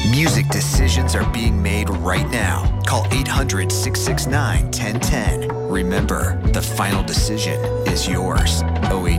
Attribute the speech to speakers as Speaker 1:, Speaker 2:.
Speaker 1: Music decisions are being made right now. Call 800-669-1010. Remember, the final decision is yours.